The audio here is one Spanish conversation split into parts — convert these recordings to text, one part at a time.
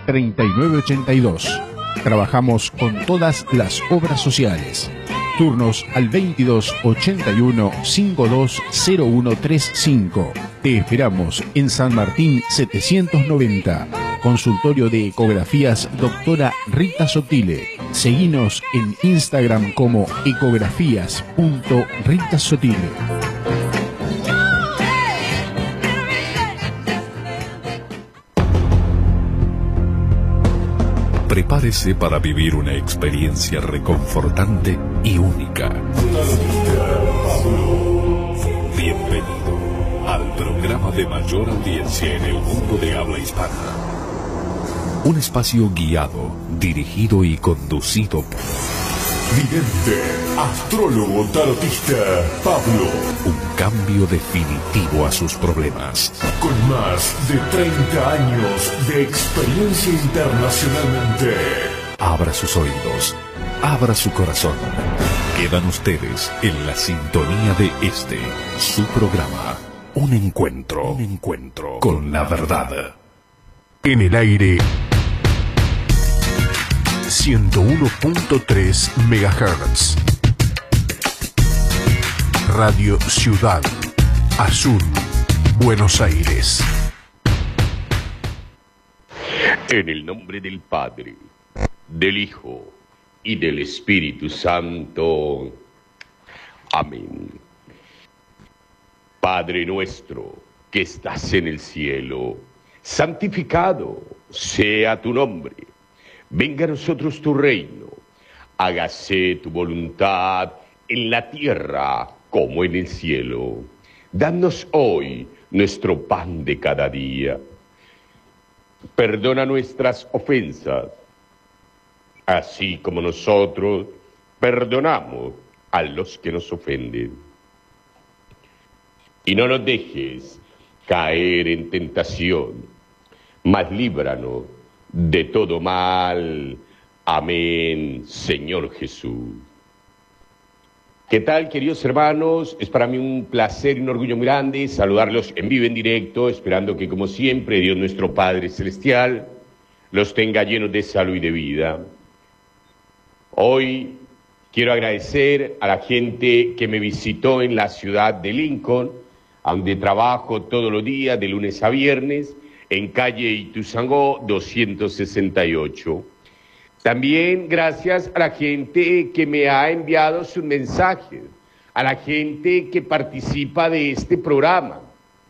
3982. Trabajamos con todas las obras sociales. Turnos al 2281 520135. Te esperamos en San Martín 790. Consultorio de Ecografías Doctora Rita Sotile. Seguinos en Instagram como ecografías.ritasotile. Prepárese para vivir una experiencia reconfortante y única. Bienvenido al programa de mayor audiencia en el mundo de habla hispana. Un espacio guiado, dirigido y conducido por vidente, astrólogo, tarotista, Pablo. Un cambio definitivo a sus problemas. Con más de 30 años de experiencia internacionalmente. Abra sus oídos, abra su corazón. Quedan ustedes en la sintonía de su programa. Un encuentro con la verdad. En el aire 101.3 MHz. Radio Ciudad Azul, Buenos Aires. En el nombre del Padre, del Hijo y del Espíritu Santo. Amén. Padre nuestro que estás en el cielo, santificado sea tu nombre. Venga a nosotros tu reino. Hágase tu voluntad en la tierra como en el cielo. Danos hoy nuestro pan de cada día. Perdona nuestras ofensas, así como nosotros perdonamos a los que nos ofenden. Y no nos dejes caer en tentación, mas líbranos de todo mal. Amén, Señor Jesús. ¿Qué tal, queridos hermanos? Es para mí un placer y un orgullo muy grande saludarlos en vivo, en directo, esperando que, como siempre, Dios nuestro Padre Celestial los tenga llenos de salud y de vida. Hoy quiero agradecer a la gente que me visitó en la ciudad de Lincoln, donde trabajo todos los días, de lunes a viernes, en calle Ituzaingó 268. También gracias a la gente que me ha enviado sus mensajes, a la gente que participa de este programa.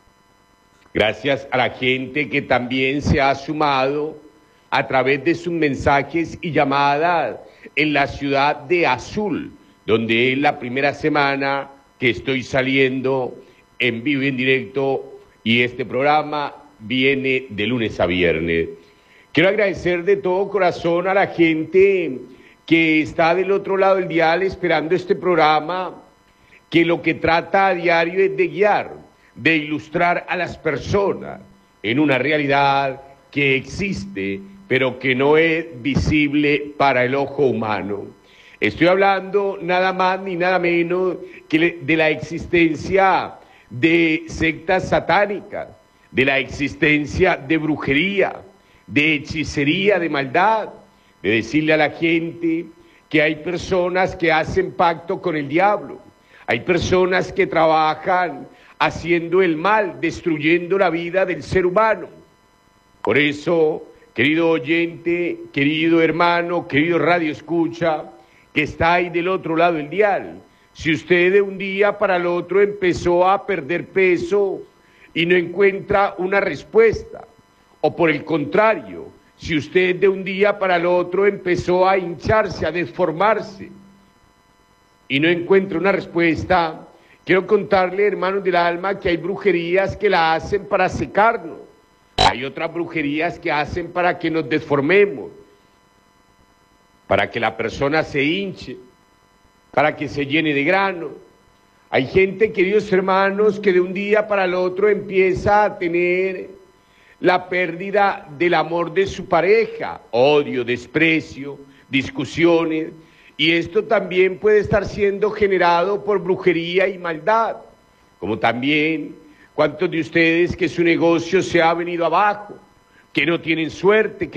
Gracias a la gente que también se ha sumado a través de sus mensajes y llamadas en la ciudad de Azul, donde es la primera semana que estoy saliendo en vivo y en directo, y este programa viene de lunes a viernes. Quiero agradecer de todo corazón a la gente que está del otro lado del dial esperando este programa, que lo que trata a diario es de guiar, de ilustrar a las personas en una realidad que existe, pero que no es visible para el ojo humano. Estoy hablando nada más ni nada menos que de la existencia de sectas satánicas, de la existencia de brujería, de hechicería, de maldad, de decirle a la gente que hay personas que hacen pacto con el diablo, hay personas que trabajan haciendo el mal, destruyendo la vida del ser humano. Por eso, querido oyente, querido hermano, querido radio escucha, que está ahí del otro lado del dial, si usted de un día para el otro empezó a perder peso y no encuentra una respuesta, o por el contrario, si usted de un día para el otro empezó a hincharse, a deformarse y no encuentra una respuesta, quiero contarle, hermanos del alma, que hay brujerías que la hacen para secarnos, hay otras brujerías que hacen para que nos deformemos, para que la persona se hinche, para que se llene de grano. Hay gente, queridos hermanos, que de un día para el otro empieza a tener la pérdida del amor de su pareja, odio, desprecio, discusiones, y esto también puede estar siendo generado por brujería y maldad, como también cuántos de ustedes que su negocio se ha venido abajo, que no tienen suerte,